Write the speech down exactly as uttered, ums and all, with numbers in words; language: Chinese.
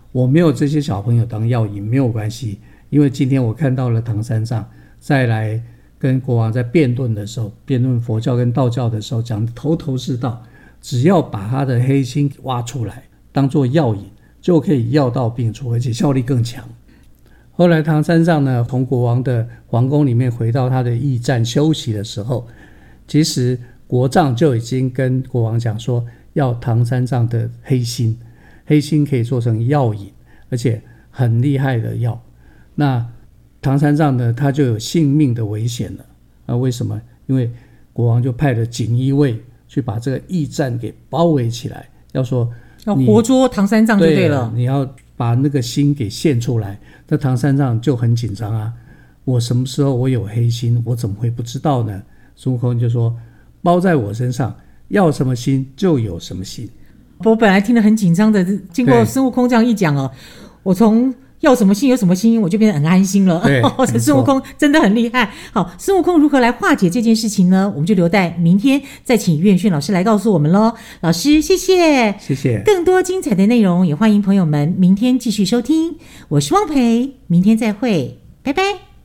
我没有这些小朋友当药引没有关系，因为今天我看到了唐三藏再来跟国王在辩论的时候，辩论佛教跟道教的时候讲得头头是道，只要把他的黑心挖出来当作药引，就可以药到病除，而且效力更强。后来唐三藏呢，从国王的皇宫里面回到他的驿站休息的时候，其实国丈就已经跟国王讲说，要唐三藏的黑心，黑心可以做成药引，而且很厉害的药。那唐三藏呢，他就有性命的危险了。啊，为什么？因为国王就派了锦衣卫去把这个驿站给包围起来，要说要活捉唐三藏就对了。 对，你要把那个心给献出来。那唐三藏就很紧张啊，我什么时候我有黑心，我怎么会不知道呢？孙悟空就说，包在我身上，要什么心就有什么心。 我本来听得很紧张的，经过孙悟空这样一讲哦，我从要什么心有什么心，我就变得很安心了。 对， 孙悟空真的很厉害。好，孙悟空如何来化解这件事情呢？我们就留待明天再请岳轩老师来告诉我们咯。老师，谢谢， 谢谢。 更多精彩的内容也欢迎朋友们明天继续收听。我是汪培，明天再会，拜拜。